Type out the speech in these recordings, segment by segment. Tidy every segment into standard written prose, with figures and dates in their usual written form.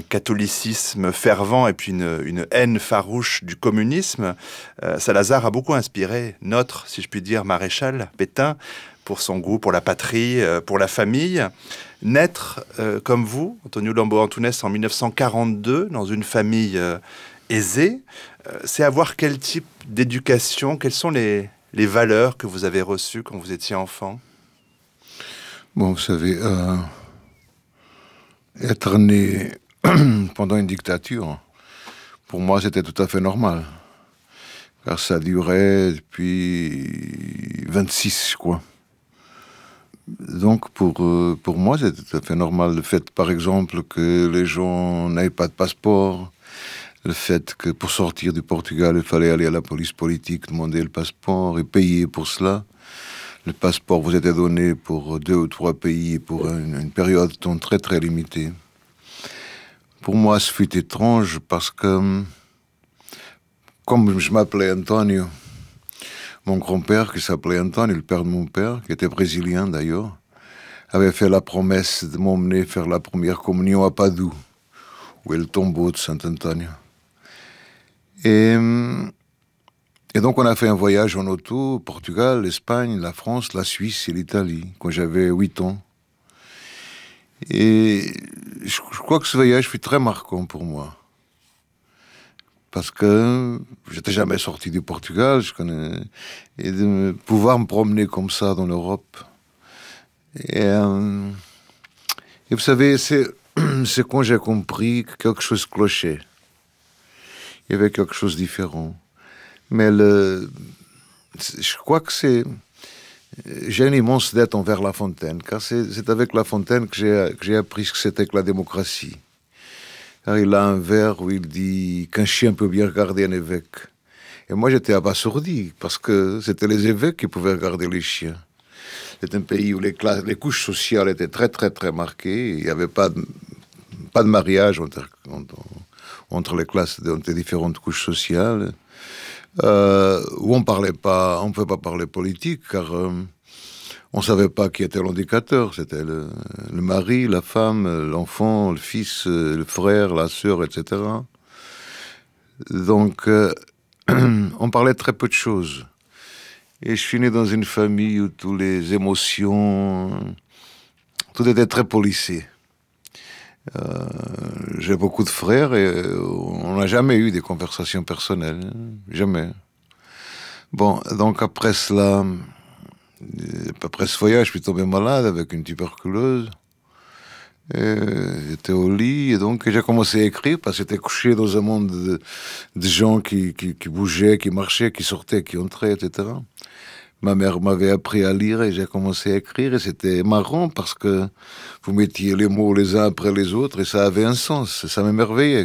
catholicisme fervent et puis une haine farouche du communisme, Salazar a beaucoup inspiré notre, si je puis dire, maréchal Pétain pour son goût pour la patrie, pour la famille. Naître comme vous, Antonio Lambo Antunes, en 1942, dans une famille aisée, c'est avoir quel type d'éducation, quelles sont les valeurs que vous avez reçues quand vous étiez enfant? Bon, vous savez, être né pendant une dictature, pour moi, c'était tout à fait normal. Car ça durait depuis 26, quoi. Donc, pour moi, c'était tout à fait normal. Le fait, par exemple, que les gens n'aient pas de passeport, le fait que pour sortir du Portugal, il fallait aller à la police politique, demander le passeport et payer pour cela. Le passeport vous était donné pour 2 ou 3 pays pour une période de temps très très limitée. Pour moi, ce fut étrange parce que, comme je m'appelais Antonio, mon grand-père, qui s'appelait Antonio, le père de mon père, qui était brésilien d'ailleurs, avait fait la promesse de m'emmener faire la première communion à Padoue, où est le tombeau de Saint-Antonio. Et donc on a fait un voyage en auto, Portugal, l'Espagne, la France, la Suisse et l'Italie, quand j'avais 8 ans. Et je crois que ce voyage fut très marquant pour moi. Parce que j'étais jamais sorti du Portugal, et de pouvoir me promener comme ça dans l'Europe. Et vous savez, c'est quand j'ai compris que quelque chose clochait. Il y avait quelque chose de différent. Mais je crois que j'ai une immense dette envers La Fontaine, car c'est avec La Fontaine que j'ai appris ce que c'était que la démocratie. Car il a un vers où il dit qu'un chien peut bien regarder un évêque. Et moi, j'étais abasourdi, parce que c'était les évêques qui pouvaient regarder les chiens. C'est un pays où les couches sociales étaient très, très, très marquées. Il n'y avait pas de mariage entre les classes, entre les différentes couches sociales. Où on pouvait pas parler politique, car on savait pas qui était l'indicateur. C'était le mari, la femme, l'enfant, le fils, le frère, la sœur, etc. Donc, on parlait très peu de choses. Et je suis né dans une famille où toutes les émotions, tout était très policé. J'ai beaucoup de frères et on n'a jamais eu des conversations personnelles. Jamais. Bon, donc après cela, après ce voyage, je suis tombé malade avec une tuberculose. J'étais au lit et donc j'ai commencé à écrire parce que j'étais couché dans un monde de gens qui bougeaient, qui marchaient, qui sortaient, qui entraient, etc. Ma mère m'avait appris à lire et j'ai commencé à écrire et c'était marrant parce que vous mettiez les mots les uns après les autres et ça avait un sens, ça m'émerveillait.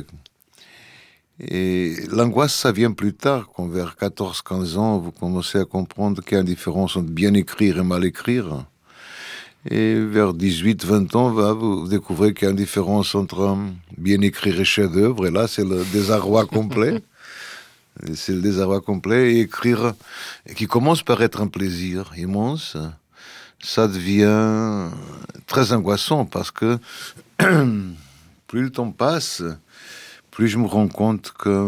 Et l'angoisse, ça vient plus tard, quand vers 14-15 ans, vous commencez à comprendre qu'il y a une différence entre bien écrire et mal écrire. Et vers 18-20 ans, vous découvrez qu'il y a une différence entre bien écrire et chef-d'œuvre, et là, c'est le désarroi complet. C'est le désarroi complet, et écrire, qui commence par être un plaisir immense, ça devient très angoissant, parce que plus le temps passe, plus je me rends compte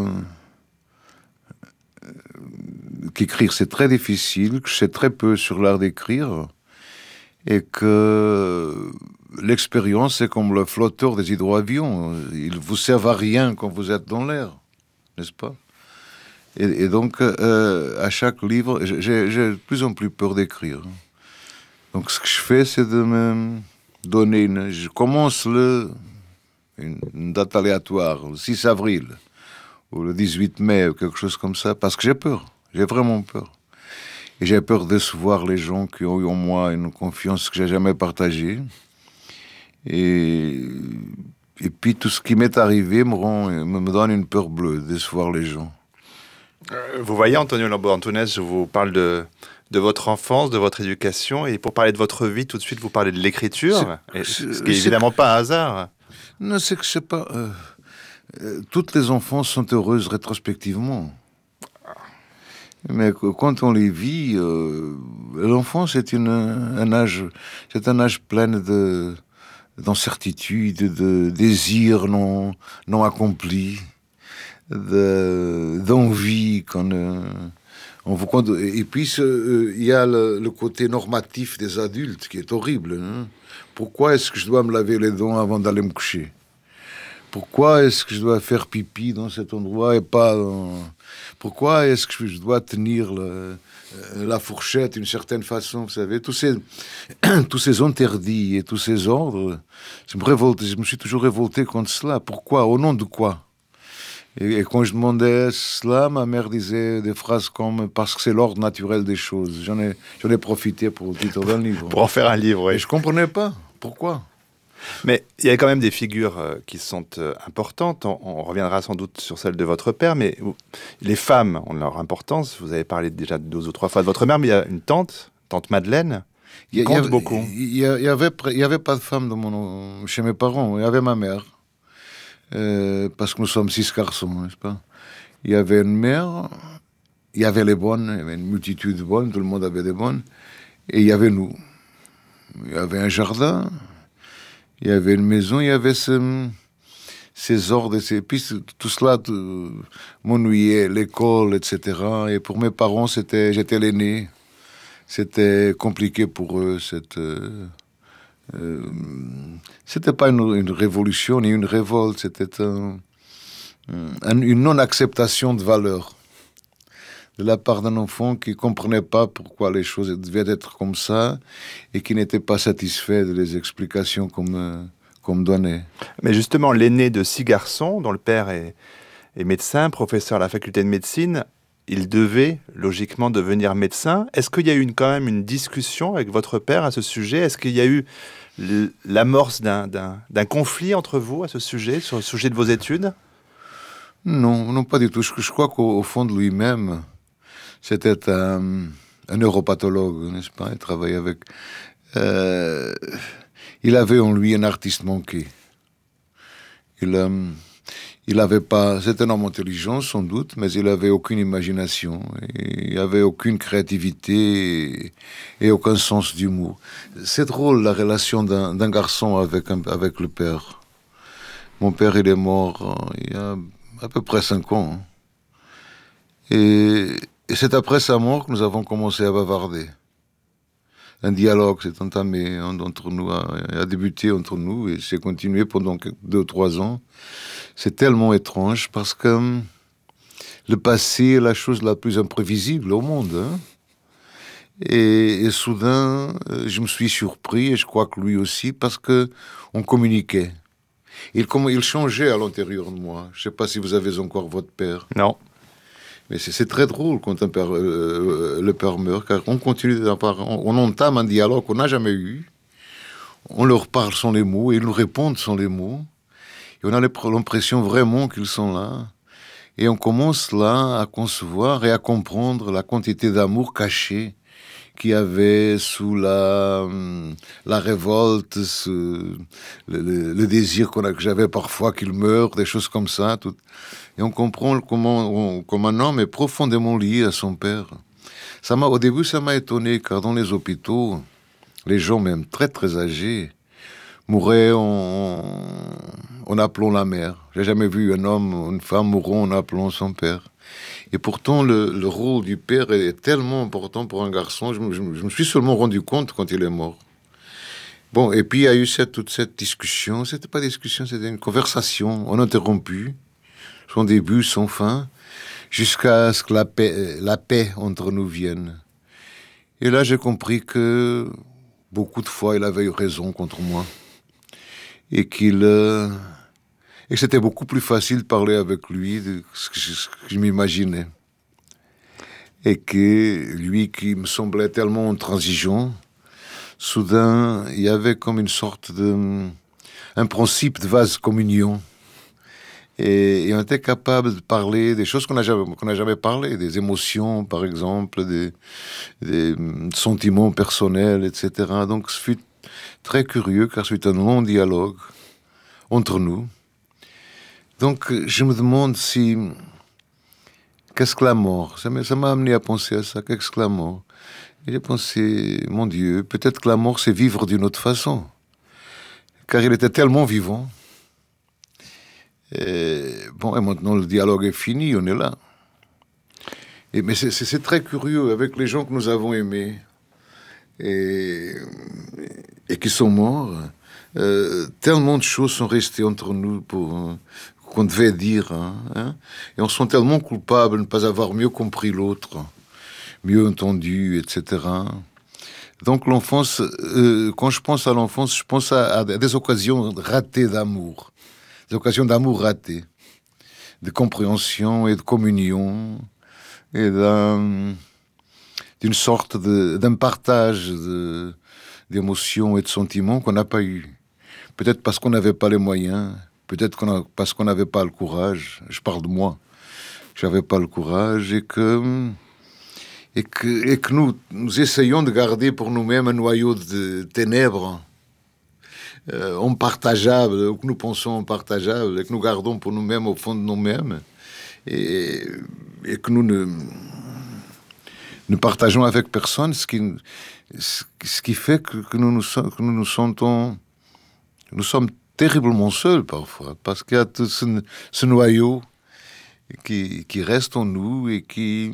qu'écrire c'est très difficile, que je sais très peu sur l'art d'écrire, et que l'expérience c'est comme le flotteur des hydroavions. Il vous sert à rien quand vous êtes dans l'air, n'est-ce pas? Et donc, à chaque livre, j'ai de plus en plus peur d'écrire. Donc, ce que je fais, c'est de me donner je commence une date aléatoire, le 6 avril, ou le 18 mai, ou quelque chose comme ça, parce que j'ai peur. J'ai vraiment peur. Et j'ai peur de décevoir les gens qui ont eu en moi une confiance que j'ai jamais partagée. Et puis, tout ce qui m'est arrivé me donne une peur bleue, de décevoir les gens. Vous voyez, Antonio Lambo Antunes, je vous parle de votre enfance, de votre éducation, et pour parler de votre vie, tout de suite, vous parlez de l'écriture, ce qui est évidemment pas un hasard. Non, c'est que c'est pas... toutes les enfances sont heureuses rétrospectivement. Mais quand on les vit, l'enfance est un âge plein d'incertitude, de désirs non accomplis, d'envie et puis il y a le côté normatif des adultes qui est horrible. Hein. Pourquoi est-ce que je dois me laver les dents avant d'aller me coucher? Pourquoi est-ce que je dois faire pipi dans cet endroit et pas Pourquoi est-ce que je dois tenir la fourchette d'une certaine façon? Vous savez, tous ces interdits et tous ces ordres, je me suis toujours révolté contre cela. Pourquoi? Au nom de quoi? Et quand je demandais cela, ma mère disait des phrases comme « parce que c'est l'ordre naturel des choses ». J'en ai profité pour le titre d'un livre. Pour en faire un livre, oui. Et je comprenais pas. Pourquoi? Mais il y a quand même des figures qui sont importantes. On reviendra sans doute sur celle de votre père, mais les femmes ont leur importance. Vous avez parlé déjà 2 ou 3 fois de votre mère, mais il y a une tante Madeleine, qui compte beaucoup. Il y avait pas de femme chez mes parents. Il y avait ma mère. Parce que nous sommes 6 garçons, n'est-ce pas? Il y avait une mère, il y avait les bonnes, il y avait une multitude de bonnes, tout le monde avait des bonnes, et il y avait nous. Il y avait un jardin, il y avait une maison, il y avait ces ordres, puis tout cela m'ennuyait, l'école, etc. Et pour mes parents, j'étais l'aîné. C'était compliqué pour eux, c'était pas une révolution ni une révolte, c'était une non-acceptation de valeurs de la part d'un enfant qui comprenait pas pourquoi les choses devaient être comme ça et qui n'était pas satisfait des explications qu'on me donnait. Mais justement, l'aîné de 6 garçons, dont le père est médecin, professeur à la faculté de médecine, il devait logiquement devenir médecin. Est-ce qu'il y a eu quand même une discussion avec votre père à ce sujet? Est-ce qu'il y a eu l'amorce d'un conflit entre vous à ce sujet, sur le sujet de vos études? Non, pas du tout. Je crois qu'au fond de lui-même, c'était un neuropathologue, n'est-ce pas? Il travaillait avec... il avait en lui un artiste manqué. Il avait pas... C'est un homme intelligent, sans doute, mais il avait aucune imagination. Il avait aucune créativité et aucun sens d'humour. C'est drôle, la relation d'un garçon avec le père. Mon père, il est mort il y a à peu près 5 ans. Hein. Et c'est après sa mort que nous avons commencé à bavarder. Un dialogue s'est entamé entre nous, a débuté entre nous et s'est continué pendant 2 ou 3 ans. C'est tellement étrange parce que le passé est la chose la plus imprévisible au monde. Hein. Et soudain, je me suis surpris, et je crois que lui aussi, parce que on communiquait. Il changeait à l'intérieur de moi. Je ne sais pas si vous avez encore votre père. Non. Mais c'est très drôle quand le père meurt, car on continue on entame un dialogue qu'on n'a jamais eu. On leur parle sans les mots, et ils nous répondent sans les mots. Et on a l'impression vraiment qu'ils sont là. Et on commence là à concevoir et à comprendre la quantité d'amour caché qu'il y avait sous la révolte, le désir que j'avais parfois qu'il meure, des choses comme ça. Et on comprend comment un homme est profondément lié à son père. Au début, ça m'a étonné, car dans les hôpitaux, les gens, même très très âgés, mouraient en appelant la mère. J'ai jamais vu un homme ou une femme mourant en appelant son père. Et pourtant, le rôle du père est tellement important pour un garçon. Je me suis seulement rendu compte quand il est mort. Bon, et puis il y a eu toute cette discussion. C'était pas discussion, c'était une conversation uninterrompue, sans début, sans fin, jusqu'à ce que la paix entre nous vienne. Et là, j'ai compris que beaucoup de fois, il avait eu raison contre moi. Et que c'était beaucoup plus facile de parler avec lui de ce que je m'imaginais. Et que lui qui me semblait tellement intransigeant, soudain, il y avait comme une sorte un principe de vase communion. Et on était capable de parler des choses qu'on n'a jamais parlé, des émotions, par exemple, des sentiments personnels, etc. Donc, ce fut très curieux, car c'est un long dialogue entre nous. Donc, je me demande qu'est-ce que la mort? Ça m'a amené à penser à ça. Qu'est-ce que la mort? Et j'ai pensé, mon Dieu, peut-être que la mort, c'est vivre d'une autre façon. car il était tellement vivant. Et maintenant le dialogue est fini, on est là. Mais c'est très curieux, avec les gens que nous avons aimés et qui sont morts, tellement de choses sont restées entre nous qu'on devait dire. Et on se sent tellement coupable de ne pas avoir mieux compris l'autre, mieux entendu, etc. Donc l'enfance, quand je pense à l'enfance, je pense à des occasions ratées d'amour. Des occasions d'amour ratées, de compréhension et de communion, et d'une sorte d'un partage d'émotions et de sentiments qu'on n'a pas eu. Peut-être parce qu'on n'avait pas les moyens, peut-être parce qu'on n'avait pas le courage. Je parle de moi. J'avais pas le courage et que nous essayons de garder pour nous-mêmes un noyau de ténèbres partageable, ou que nous pensons partageable, et que nous gardons pour nous-mêmes au fond de nous-mêmes, et que nous ne partageons avec personne, ce qui fait que nous nous sentons, nous sommes terriblement seuls parfois, parce qu'il y a tout ce noyau qui reste en nous et qui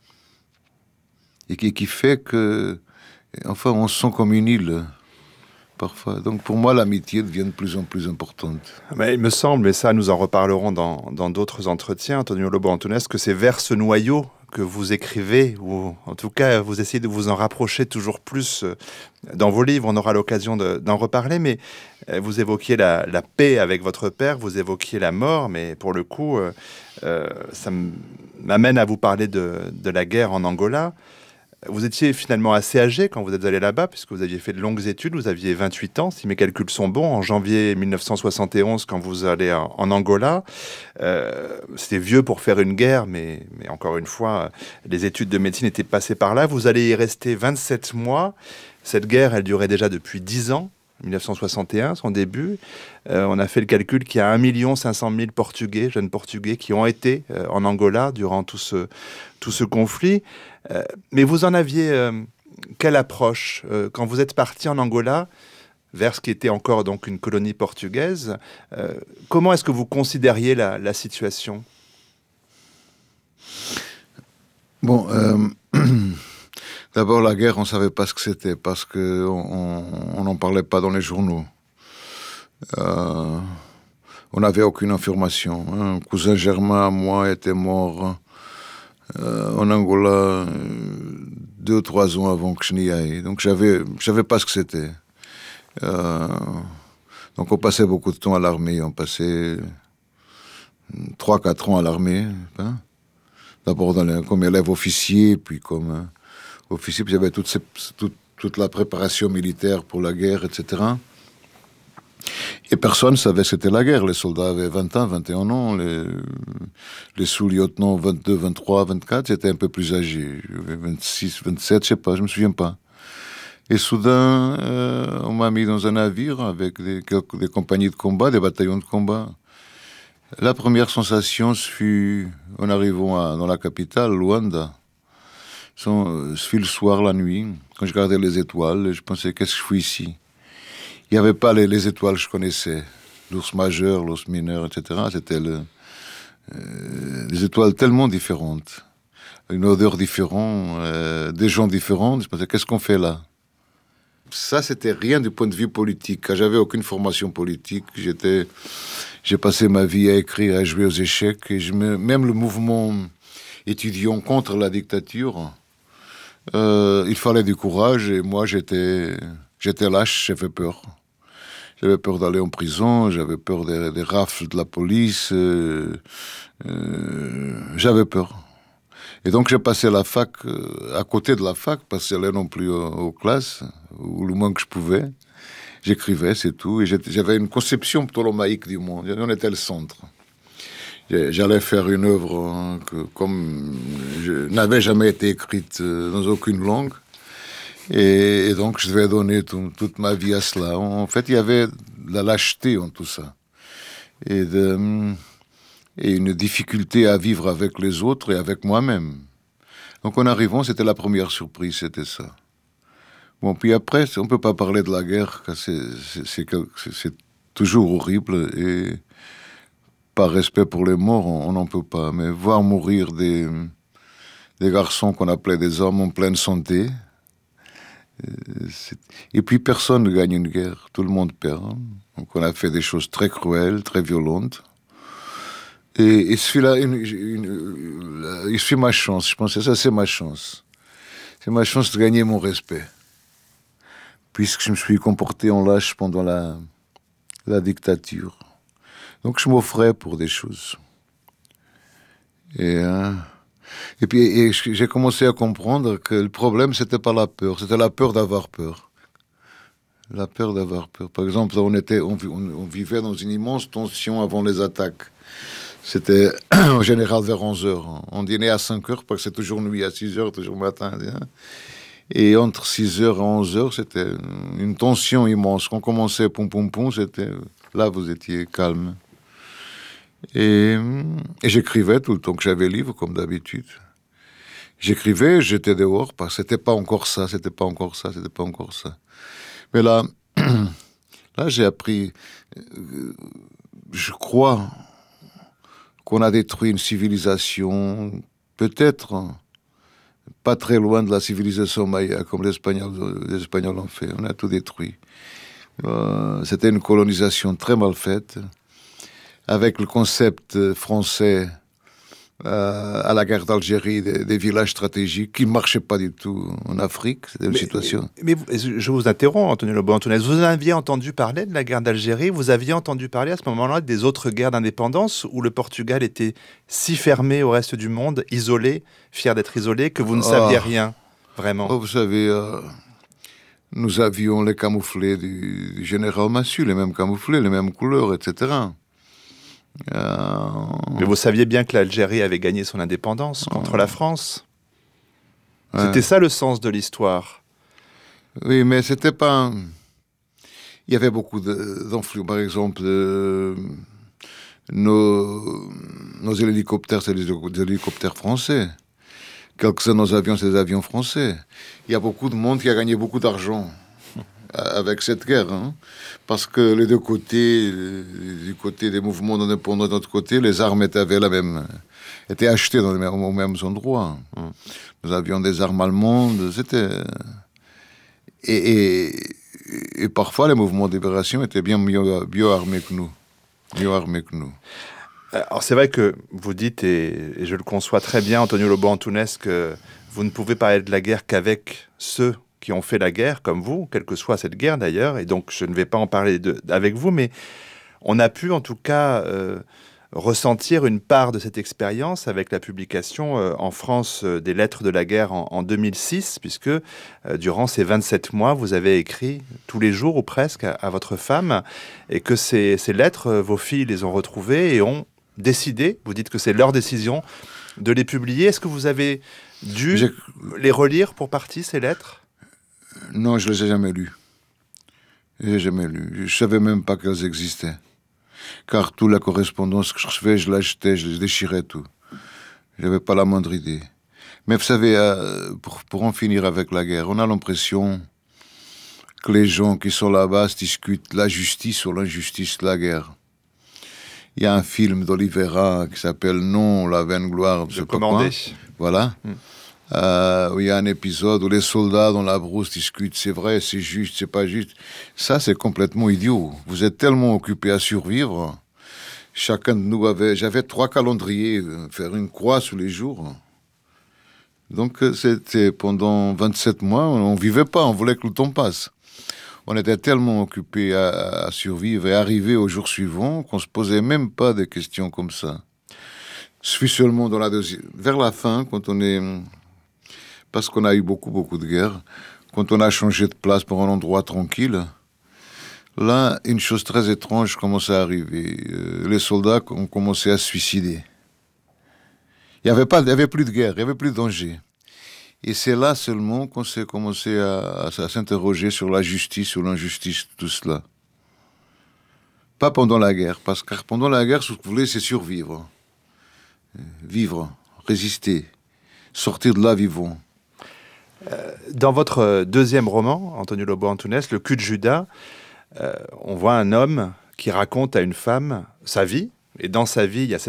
fait que, enfin, on se sent comme une île. Parfois. Donc pour moi, l'amitié devient de plus en plus importante. Mais il me semble, mais ça nous en reparlerons dans d'autres entretiens, Antonio Lobo Antunes, que c'est vers ce noyau que vous écrivez, ou en tout cas vous essayez de vous en rapprocher toujours plus dans vos livres. On aura l'occasion d'en reparler, mais vous évoquiez la paix avec votre père, vous évoquiez la mort, mais pour le coup, ça m'amène à vous parler de la guerre en Angola. Vous étiez finalement assez âgé quand vous êtes allé là-bas, puisque vous aviez fait de longues études, vous aviez 28 ans, si mes calculs sont bons, en janvier 1971, quand vous allez en Angola. C'était vieux pour faire une guerre, mais encore une fois, les études de médecine étaient passées par là. Vous allez y rester 27 mois. Cette guerre, elle durait déjà depuis 10 ans. 1961, son début. On a fait le calcul qu'il y a 1 500 000 Portugais, jeunes Portugais, qui ont été en Angola durant tout ce conflit. Mais vous en aviez quelle approche quand vous êtes parti en Angola, vers ce qui était encore donc une colonie portugaise? Comment est-ce que vous considériez la situation? Bon, d'abord la guerre, on ne savait pas ce que c'était parce qu'on n'en parlait pas dans les journaux. On n'avait aucune information. Un cousin germain à moi était mort en Angola 2 ou 3 ans avant que je n'y aille. Donc je savais pas ce que c'était. Donc on passait beaucoup de temps à l'armée. On passait 3-4 ans à l'armée. D'abord comme élève officier, puis comme officier. Puis il y avait toute la préparation militaire pour la guerre, etc. Et personne ne savait que c'était la guerre. Les soldats avaient 20 ans, 21 ans. Les sous-lieutenants, 22, 23, 24, c'était un peu plus âgés. 26, 27, je sais pas, je me souviens pas. Et soudain, on m'a mis dans un navire avec des compagnies de combat, des bataillons de combat. La première sensation fut, en arrivant dans la capitale, Luanda, ce fut le soir, la nuit, quand je regardais les étoiles, je pensais, qu'est-ce que je fais ici? Il n'y avait pas les étoiles que je connaissais, l'ours majeur, l'ours mineur, etc. C'était des étoiles tellement différentes, une odeur différente, des gens différents. Je pensais, qu'est-ce qu'on fait là? Ça, c'était rien du point de vue politique, car j'avais aucune formation politique. J'ai passé ma vie à écrire, à jouer aux échecs, et même le mouvement étudiant contre la dictature, il fallait du courage, et moi j'étais lâche, j'avais peur. J'avais peur d'aller en prison, j'avais peur des rafles de la police, j'avais peur. Et donc j'ai passé la fac à côté de la fac, parce que j'allais non plus aux classes, ou le moins que je pouvais. J'écrivais, c'est tout, et j'avais une conception ptolemaïque du monde. On était le centre. J'allais faire une œuvre comme je n'avais jamais été écrite dans aucune langue. Et donc, je devais donner toute ma vie à cela. En fait, il y avait de la lâcheté en tout ça. Et une difficulté à vivre avec les autres et avec moi-même. Donc, en arrivant, c'était la première surprise, c'était ça. Bon, puis après, on ne peut pas parler de la guerre, car c'est toujours horrible, et par respect pour les morts, on n'en peut pas. Mais voir mourir des garçons qu'on appelait des hommes en pleine santé, et puis personne ne gagne une guerre, tout le monde perd. Hein. Donc on a fait des choses très cruelles, très violentes. Et celui-là, il suit ma chance, je pense que ça c'est ma chance. C'est ma chance de gagner mon respect. Puisque je me suis comporté en lâche pendant la dictature. Donc je m'offrais pour des choses. Et puis j'ai commencé à comprendre que le problème, c'était pas la peur, c'était la peur d'avoir peur. La peur d'avoir peur. Par exemple, on vivait dans une immense tension avant les attaques. C'était en général vers 11 heures. On dînait à 5 heures parce que c'est toujours nuit, à 6 heures, toujours matin. Et entre 6 heures et 11 heures, c'était une tension immense. Quand on commençait poum poum poum, c'était là, vous étiez calme. Et j'écrivais tout le temps que j'avais livre, comme d'habitude. J'écrivais, j'étais dehors, parce que c'était pas encore ça. Mais là, j'ai appris, je crois qu'on a détruit une civilisation, peut-être pas très loin de la civilisation maya, comme les Espagnols l'ont fait. On a tout détruit. C'était une colonisation très mal faite, avec le concept français à la guerre d'Algérie, des villages stratégiques qui ne marchaient pas du tout en Afrique. C'était une situation. Mais je vous interromps, Antonio Lobo Antunes. Vous aviez entendu parler de la guerre d'Algérie? Vous aviez entendu parler à ce moment-là des autres guerres d'indépendance où le Portugal était si fermé au reste du monde, isolé, fier d'être isolé, que vous ne saviez rien, vraiment? Vous savez, nous avions les camouflés du général Massu, les mêmes camouflés, les mêmes couleurs, etc. Mais vous saviez bien que l'Algérie avait gagné son indépendance contre la France. C'était ça le sens de l'histoire. Oui, mais c'était pas... Il y avait beaucoup d'influence. Par exemple, nos hélicoptères, c'est des hélicoptères français. Quelques-uns de nos avions, c'est des avions français. Il y a beaucoup de monde qui a gagné beaucoup d'argent avec cette guerre, hein, parce que les deux côtés, du côté des mouvements indépendants de notre côté, les armes étaient achetées aux mêmes endroits. Nous avions des armes allemandes, et parfois les mouvements de libération étaient bien mieux armés que nous. Alors c'est vrai que vous dites, et je le conçois très bien, Antonio Lobo Antunes, que vous ne pouvez parler de la guerre qu'avec ceux qui ont fait la guerre, comme vous, quelle que soit cette guerre d'ailleurs, et donc je ne vais pas en parler avec vous, mais on a pu en tout cas ressentir une part de cette expérience avec la publication en France des lettres de la guerre en 2006, puisque durant ces 27 mois, vous avez écrit tous les jours ou presque à votre femme, et que ces lettres, vos filles les ont retrouvées et ont décidé, vous dites que c'est leur décision, de les publier. Est-ce que vous avez dû les relire pour partie, ces lettres ? Non, je ne les ai jamais lues. Je ne savais même pas qu'elles existaient. Car toute la correspondance que je recevais, je l'achetais, je les déchirais tout. Je n'avais pas la moindre idée. Mais vous savez, pour en finir avec la guerre, on a l'impression que les gens qui sont là-bas se discutent la justice ou l'injustice de la guerre. Il y a un film d'Olivera qui s'appelle Non, la vaine gloire de ce commandé. Voilà. Où il y a un épisode où les soldats dans la brousse discutent, c'est vrai, c'est juste, c'est pas juste. Ça, c'est complètement idiot. Vous êtes tellement occupés à survivre. Chacun de nous j'avais 3 calendriers, faire une croix tous les jours. Donc, c'était pendant 27 mois, on vivait pas, on voulait que le temps passe. On était tellement occupés à survivre et arriver au jour suivant qu'on se posait même pas des questions comme ça. Je suis seulement vers la fin, quand on est... Parce qu'on a eu beaucoup de guerres. Quand on a changé de place pour un endroit tranquille, là, une chose très étrange commençait à arriver. Les soldats ont commencé à se suicider. Il n'y avait plus de guerre, il n'y avait plus de danger. Et c'est là seulement qu'on s'est commencé à s'interroger sur la justice, sur l'injustice, tout cela. Pas pendant la guerre, parce que pendant la guerre, ce que vous voulez, c'est survivre. Vivre, résister, sortir de là vivant. Dans votre deuxième roman, Antonio Lobo Antunes, Le cul de Judas, on voit un homme qui raconte à une femme sa vie. Et dans sa vie, il y a